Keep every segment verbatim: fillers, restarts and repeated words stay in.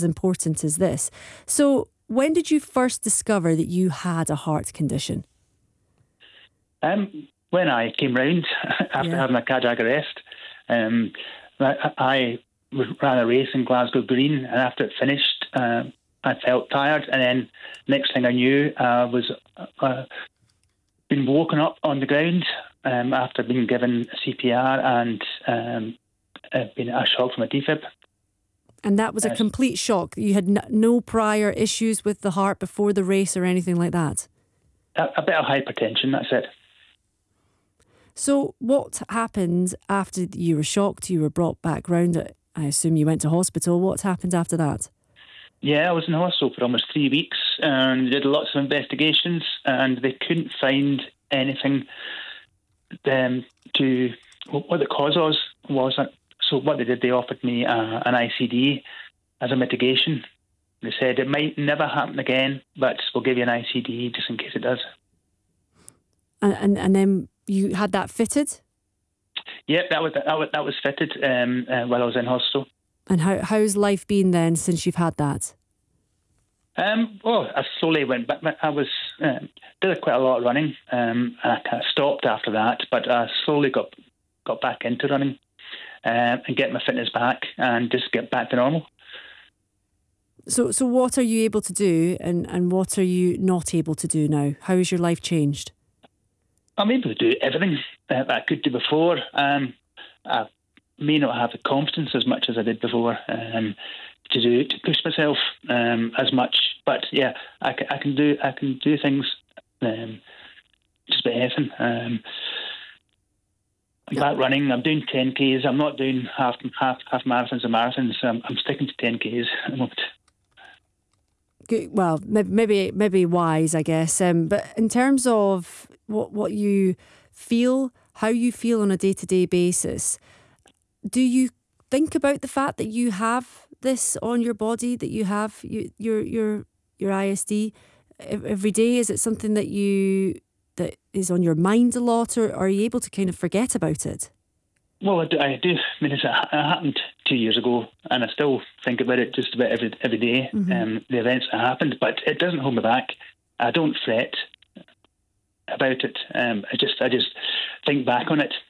as important as this. So when did you first discover that you had a heart condition? Um, when I came round after Yeah. having a cardiac arrest, um, I, I ran a race in Glasgow Green, and after it finished, uh, I felt tired, and then next thing I knew, I was uh, been woken up on the ground um, after being given C P R and um, uh, been a shock from a defib. And that was a Yes. complete shock. You had n- no prior issues with the heart before the race or anything like that? A, a bit of hypertension, that's it. So what happened after you were shocked, you were brought back round? I assume you went to hospital. What happened after that? Yeah, I was in hospital for almost three weeks and did lots of investigations, and they couldn't find anything um, to what the cause was. was. So what they did, they offered me uh, an I C D as a mitigation. They said it might never happen again, but we'll give you an I C D just in case it does. And and, and then you had that fitted? Yep, that was that was, that was fitted um, uh, while I was in hospital. And how how's life been then since you've had that? Um, well, I slowly went back. I was um, did quite a lot of running. Um, and I kind of stopped after that, but I slowly got got back into running um, and get my fitness back and just get back to normal. So so what are you able to do, and, and what are you not able to do now? How has your life changed? I'm able to do everything that I could do before. Um, I may not have the confidence as much as I did before um, to do to push myself um, as much, but yeah, I can, I can do I can do things um, just about anything. Um, I'm back running. I'm doing ten Ks. I'm not doing half half half marathons and marathons. I'm, I'm sticking to ten Ks at the moment. Good. Well, maybe maybe wise, I guess. Um, but in terms of what what you feel, how you feel on a day to day basis, do you think about the fact that you have this on your body, that you have you, your your your I S D every day? Is it something that you that is on your mind a lot, or are you able to kind of forget about it? Well, I do. I, do. I mean, it's, it happened two years ago, and I still think about it just about every every day. Mm-hmm. Um, the events that happened, but it doesn't hold me back. I don't fret about it. Um, I just I just think back on it.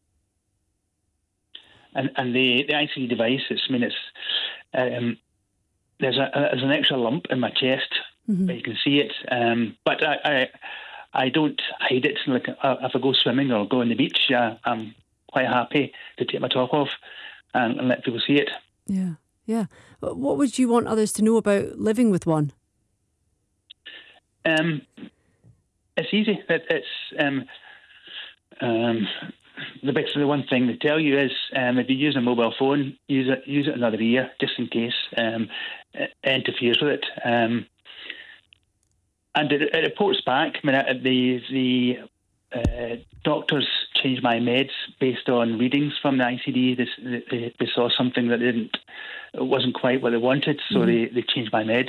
And and the, the I C D device, it's, I mean, it's um, there's a there's an extra lump in my chest, Mm-hmm. but you can see it. Um, but I, I I don't hide it. Like uh, if I go swimming or go on the beach, uh, I'm quite happy to take my top off and, and let people see it. Yeah, yeah. What would you want others to know about living with one? Um, it's easy. It, it's um, um, the big the one thing they tell you is um, if you use a mobile phone, use it use it another ear just in case um, it interferes with it. Um, and it, it reports back. I mean, uh, the the uh, doctors changed my meds based on readings from the I C D. This, they, they saw something that didn't, it wasn't quite what they wanted, so mm-hmm. they, they changed my meds.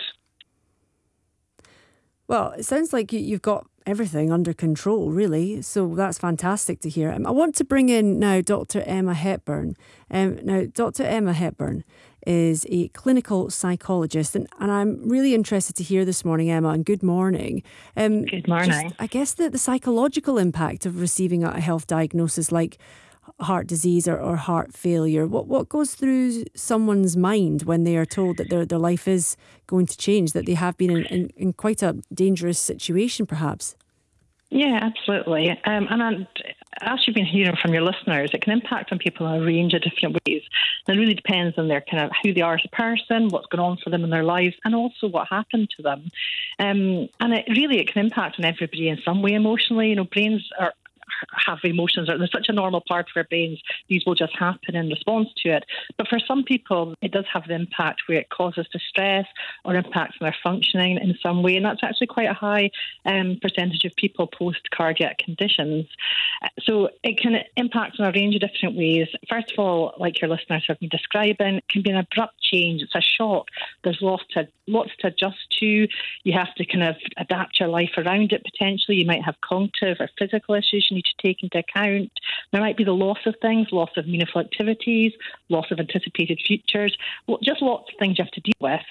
Well, it sounds like you've got everything under control, really. So that's fantastic to hear. Um, I want to bring in now Doctor Emma Hepburn. Um, now, Doctor Emma Hepburn is a clinical psychologist, and, and I'm really interested to hear this morning, Emma, and good morning. Um, good morning. Just, I guess the, the psychological impact of receiving a health diagnosis like heart disease or, or heart failure. What what goes through someone's mind when they are told that their, their life is going to change, that they have been in, in, in quite a dangerous situation, perhaps? Yeah, absolutely. Um, and as you've been hearing from your listeners, it can impact on people in a range of different ways. And it really depends on their kind of who they are as a person, what's going on for them in their lives, and also what happened to them. Um, and it really it can impact on everybody in some way emotionally. You know, brains are have emotions, or there's such a normal part of our brains, these will just happen in response to it. But for some people, it does have the impact where it causes distress or impacts on their functioning in some way, and that's actually quite a high um, percentage of people post-cardiac conditions. So it can impact on a range of different ways. First of all, like your listeners have been describing, it can be an abrupt change. It's a shock. There's lots to, lots to adjust to. You have to kind of adapt your life around it potentially. You might have cognitive or physical issues you need to take into account. There might be the loss of things, loss of meaningful activities, loss of anticipated futures, well, just lots of things you have to deal with.